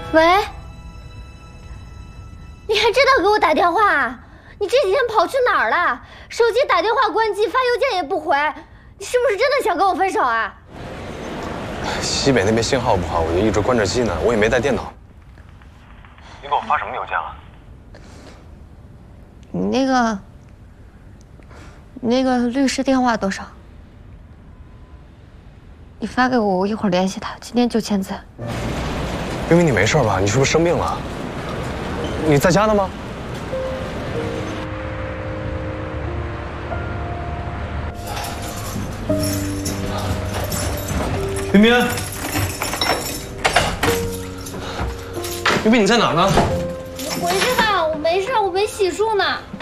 喂，你还知道给我打电话啊？你这几天跑去哪儿了？手机打电话关机，发邮件也不回，你是不是真的想跟我分手啊？ 西北那边信号不好，我就一直关着机呢，我也没带电脑。你给我发什么邮件了？ 你那个律师电话多少？你发给我，我一会儿联系他，今天就签字。 冰冰，你没事吧？你是不是生病了？你在家呢吗？冰冰，冰冰，你在哪儿呢？ 你回去吧，我没事，我没洗漱呢。